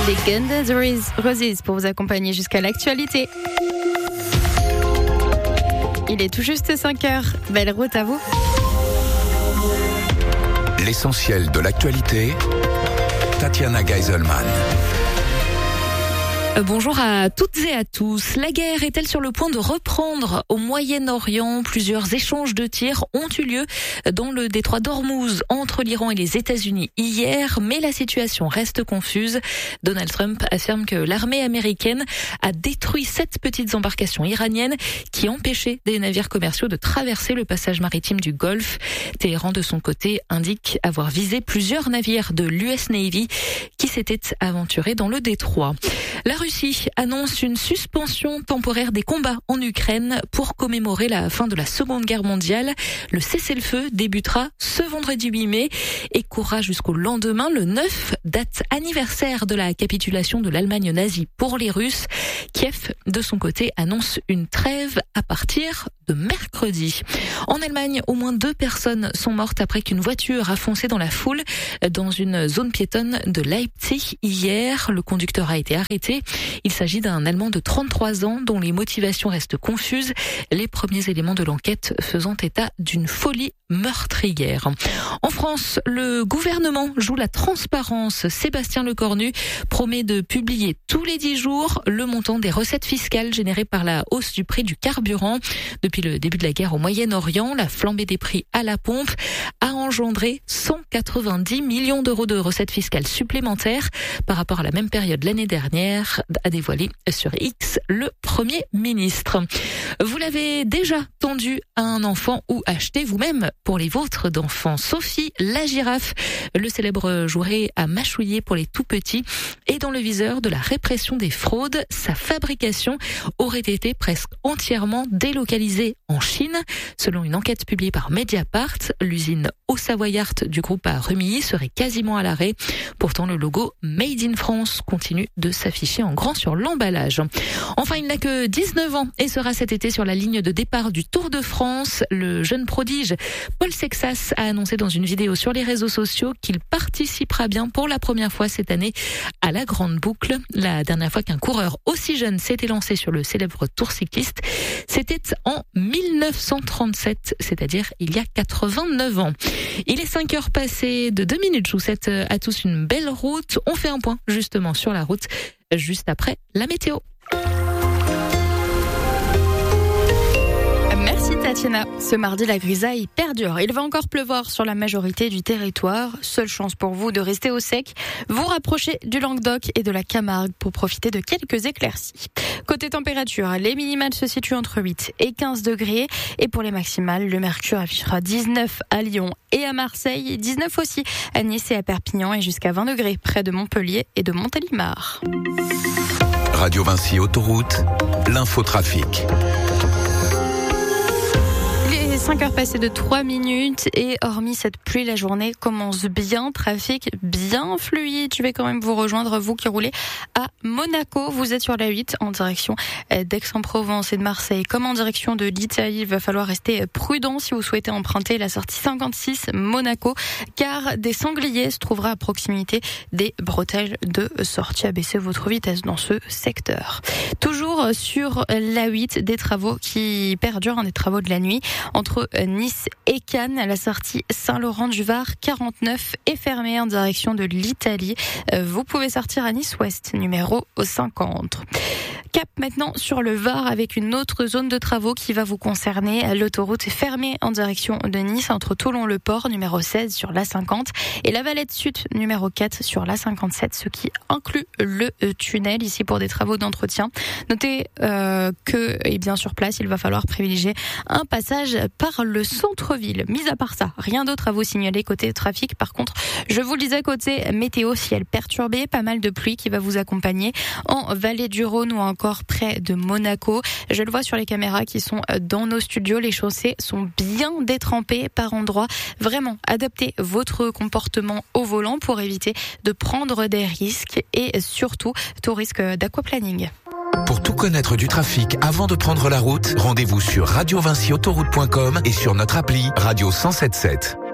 Les Guns N' Roses pour vous accompagner jusqu'à l'actualité. Il est tout juste 5h. Belle route à vous. L'essentiel de l'actualité, Tatiana Geiselman. Bonjour à toutes et à tous. La guerre est-elle sur le point de reprendre au Moyen-Orient? Plusieurs échanges de tirs ont eu lieu dans le détroit d'Ormuz entre l'Iran et les États-Unis hier, mais la situation reste confuse. Donald Trump affirme que l'armée américaine a détruit 7 petites embarcations iraniennes qui empêchaient des navires commerciaux de traverser le passage maritime du Golfe. Téhéran, de son côté, indique avoir visé plusieurs navires de l'US Navy qui s'étaient aventurés dans le détroit. La Russie annonce une suspension temporaire des combats en Ukraine pour commémorer la fin de la Seconde Guerre mondiale. Le cessez-le-feu débutera ce vendredi 8 mai et courra jusqu'au lendemain, le 9, date anniversaire de la capitulation de l'Allemagne nazie pour les Russes. Kiev, de son côté, annonce une trêve à partir de mercredi. En Allemagne, au moins 2 personnes sont mortes après qu'une voiture a foncé dans la foule dans une zone piétonne de Leipzig hier. Le conducteur a été arrêté. Il s'agit d'un Allemand de 33 ans dont les motivations restent confuses. Les premiers éléments de l'enquête faisant état d'une folie meurtrière. En France, le gouvernement joue la transparence. Sébastien Lecornu promet de publier tous les 10 jours le montant des recettes fiscales générées par la hausse du prix du carburant. Depuis le début de la guerre au Moyen-Orient, la flambée des prix à la pompe a engendré 190 millions d'euros de recettes fiscales supplémentaires par rapport à la même période l'année dernière, a dévoilé sur X le Premier ministre. Vous l'avez déjà tendu à un enfant ou acheté vous-même pour les vôtres d'enfants. Sophie la girafe, le célèbre jouet à mâchouiller pour les tout-petits, est dans le viseur de la répression des fraudes. Sa fabrication aurait été presque entièrement délocalisée en Chine. Selon une enquête publiée par Mediapart, l'usine Haut-Savoyard du groupe à Rumilly serait quasiment à l'arrêt. Pourtant, le logo Made in France continue de s'afficher en grand sur l'emballage. Enfin, il n'a que 19 ans et sera cet été sur la ligne de départ du Tour de France. Le jeune prodige Paul Sexas a annoncé dans une vidéo sur les réseaux sociaux qu'il participera bien pour la première fois cette année à la Grande Boucle. La dernière fois qu'un coureur aussi jeune s'était lancé sur le célèbre Tour cycliste, c'était en 1937, c'est-à-dire il y a 89 ans. Il est 5h passées de 2 minutes. Je vous souhaite à tous une belle route. On fait un point justement sur la route juste après la météo. Merci Tatiana. Ce mardi, la grisaille perdure. Il va encore pleuvoir sur la majorité du territoire. Seule chance pour vous de rester au sec. Vous rapprochez du Languedoc et de la Camargue pour profiter de quelques éclaircies. Côté température, les minimales se situent entre 8 et 15 degrés. Et pour les maximales, le mercure affichera 19 à Lyon et à Marseille. 19 aussi à Nice et à Perpignan et jusqu'à 20 degrés près de Montpellier et de Montélimar. Radio Vinci Autoroute, l'infotrafic. 5h passées de 3 minutes et hormis cette pluie, la journée commence bien, trafic bien fluide. Je vais quand même vous rejoindre, vous qui roulez à Monaco. Vous êtes sur la 8 en direction d'Aix-en-Provence et de Marseille. Comme en direction de l'Italie, il va falloir rester prudent si vous souhaitez emprunter la sortie 56 Monaco, car des sangliers se trouvera à proximité des bretelles de sortie. Abaissez votre vitesse dans ce secteur. Toujours sur la 8, des travaux qui perdurent, des travaux de la nuit entre Nice et Cannes. La sortie Saint-Laurent-du-Var 49 est fermée en direction de l'Italie. Vous pouvez sortir à Nice-Ouest, numéro 50. Cap maintenant sur le Var avec une autre zone de travaux qui va vous concerner. L'autoroute est fermée en direction de Nice entre Toulon-le-Port, numéro 16 sur l'A50 et la Valette Sud, numéro 4 sur l'A57, ce qui inclut le tunnel ici pour des travaux d'entretien. Notez que sur place, il va falloir privilégier un passage par le centre-ville. Mis à part ça, rien d'autre à vous signaler côté trafic. Par contre, je vous le disais, côté météo, ciel perturbé, pas mal de pluie qui va vous accompagner en vallée du Rhône ou encore près de Monaco. Je le vois sur les caméras qui sont dans nos studios. Les chaussées sont bien détrempées par endroits. Vraiment, adaptez votre comportement au volant pour éviter de prendre des risques et surtout tout risque d'aquaplaning. Pour tout connaître du trafic avant de prendre la route, rendez-vous sur radiovinciautoroute.com et sur notre appli Radio 107.7.